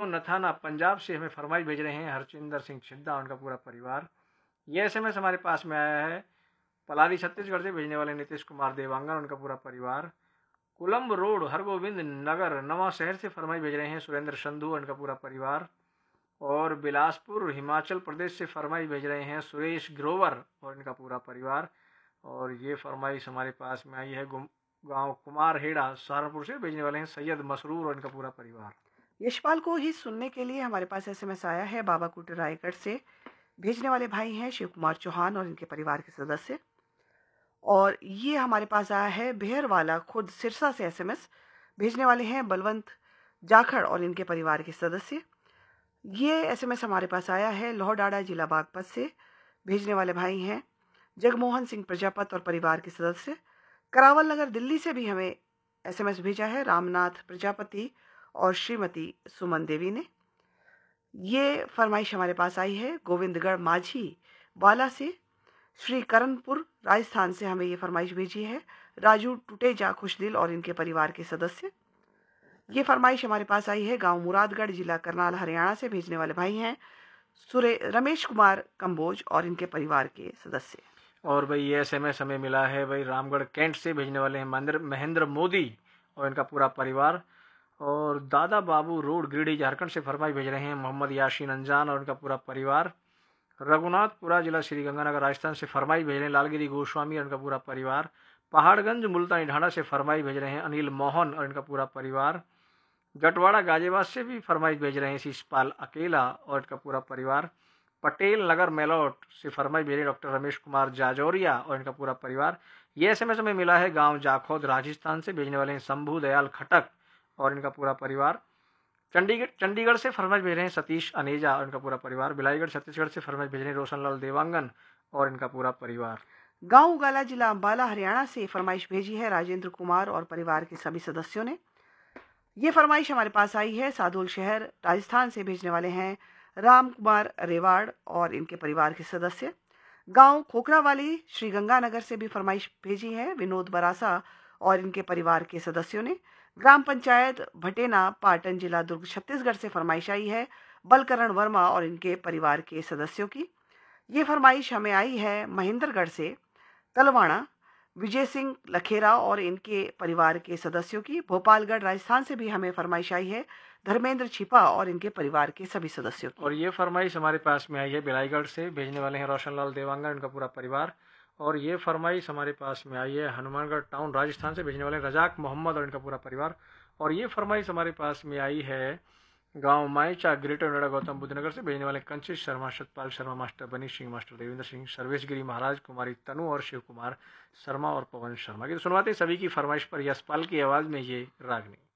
नथाना पंजाब से हमें फरमाइश भेज रहे हैं हरचिंदर सिंह छिद्दा और उनका पूरा परिवार। ये एसएमएस हमारे पास में आया है पलारी छत्तीसगढ़ से, भेजने वाले नीतीश कुमार देवांगन और उनका पूरा परिवार। कोलंब रोड हरगोविंद नगर नवा शहर से फरमाइश भेज रहे हैं सुरेंद्र संधू और उनका पूरा परिवार। और बिलासपुर हिमाचल प्रदेश से फरमाइश भेज रहे हैं सुरेश ग्रोवर और इनका पूरा परिवार। और ये फरमाइश हमारे पास में आई है गांव कुमारहेड़ा सहारनपुर से, भेजने वाले हैं सैयद मसरूर और इनका पूरा परिवार। यशपाल को ही सुनने के लिए हमारे पास एसएमएस आया है बाबाकुट रायगढ़ से, भेजने वाले भाई हैं शिव कुमार चौहान और इनके परिवार के सदस्य। और ये हमारे पास आया है बेहरवाला खुद सिरसा से एसएमएस, भेजने वाले हैं बलवंत जाखड़ और इनके परिवार के सदस्य। ये एसएमएस हमारे पास आया है लोहडाड़ा जिला बागपत से, भेजने वाले भाई हैं जगमोहन सिंह प्रजापत और परिवार के सदस्य। करावल नगर दिल्ली से भी हमें एसएमएस भेजा है रामनाथ प्रजापति और श्रीमती सुमन देवी ने। ये फरमाइश हमारे पास आई है गोविंदगढ़ माझी वाला से। श्री करणपुर राजस्थान से हमें ये फरमाइश भेजी है राजू टुटेजा खुशदिल और इनके परिवार के सदस्य। ये फरमाइश हमारे पास आई है गांव मुरादगढ़ जिला करनाल हरियाणा से, भेजने वाले भाई हैं रमेश कुमार कंबोज और इनके परिवार के सदस्य। और भाई ये एसएमएस हमें मिला है भाई रामगढ़ कैंट से, भेजने वाले हैं महेंद्र मोदी और इनका पूरा परिवार। और दादा बाबू रोड गिरिडीह झारखंड से फरमाइश भेज रहे हैं मोहम्मद यासीन अंजान और इनका पूरा परिवार। रघुनाथपुरा जिला श्री गंगानगर राजस्थान से फरमाइश भेज रहे हैं लालगिरी गोस्वामी और इनका पूरा परिवार। पहाड़गंज मुल्तानी ढांढा से फरमाइश भेज रहे हैं अनिल मोहन और इनका पूरा परिवार। जटवाड़ा गाजियाबाद से भी फरमाइश भेज रहे हैं शिषपाल अकेला और इनका पूरा परिवार। पटेल नगर मेलौट से फरमाइश भेज रहे हैं डॉक्टर रमेश कुमार जाजौरिया और इनका पूरा परिवार। ये एसएमएस हमें मिला है गांव जाखौद राजस्थान से, भेजने वाले हैं शंभू दयाल खटक और इनका पूरा परिवार। चंडीगढ़ से फरमाइश भेज रहे हैं सतीश अनेजा और इनका पूरा परिवार। बिलाईगढ़ छत्तीसगढ़ से फरमाइश भेज रहे हैं रोशनलाल देवांगन और इनका पूरा परिवार। गांव उगाला जिला अंबाला हरियाणा से फरमाइश भेजी है राजेंद्र कुमार और परिवार के सभी सदस्यों ने। ये फरमाइश हमारे पास आई है सादुल शहर राजस्थान से, भेजने वाले हैं राम कुमार रेवाड़ और इनके परिवार के सदस्य। गांव खोखरावाली श्री गंगानगर से भी फरमाइश भेजी है विनोद बरासा और इनके परिवार के सदस्यों ने। ग्राम पंचायत भटेना पाटन जिला दुर्ग छत्तीसगढ़ से फरमाइश आई है बलकरण वर्मा और इनके परिवार के सदस्यों की। ये फरमाइश हमें आई है महेंद्रगढ़ से तलवाड़ा विजय सिंह लखेरा और इनके परिवार के सदस्यों की। भोपालगढ़ राजस्थान से भी हमें फरमाइश आई है धर्मेंद्र छिपा और इनके परिवार के सभी सदस्यों की। और ये फरमाइश हमारे पास में आई है बिलाईगढ़ से, भेजने वाले हैं रोशनलाल देवांगन इनका पूरा परिवार। और ये फरमाइश हमारे पास में आई है हनुमानगढ़ टाउन राजस्थान से, भेजने वाले हैं रजाक मोहम्मद और इनका पूरा परिवार। और ये फरमाइश हमारे पास में आई है गांव मायचा ग्रेटर नोएडा गौतम बुद्ध नगर से, भेजने वाले कंचित शर्मा सतपाल शर्मा मास्टर बनी सिंह मास्टर देवेंद्र सिंह सर्वेशगिरी महाराज कुमारी तनु और शिव कुमार शर्मा और पवन शर्मा की। तो सुनवाते सभी की फरमाइश पर यशपाल की आवाज में ये रागनी।